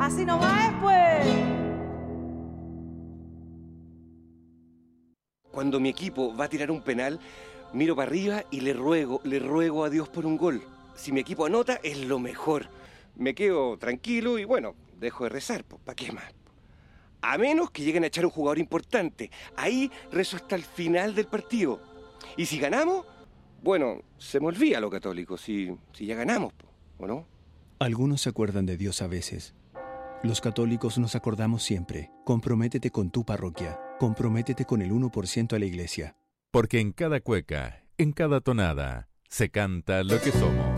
Así no va, pues. Cuando mi equipo va a tirar un penal, miro para arriba y le ruego a Dios por un gol. Si mi equipo anota, es lo mejor. Me quedo tranquilo y bueno, dejo de rezar, ¿para qué más? A menos que lleguen a echar un jugador importante. Ahí rezo hasta el final del partido. Y si ganamos, bueno, se me olvida lo católico, si ya ganamos, ¿o no? Algunos se acuerdan de Dios a veces. Los católicos nos acordamos siempre. Comprométete con tu parroquia. Comprométete con el 1% a la iglesia. Porque en cada cueca, en cada tonada, se canta lo que somos.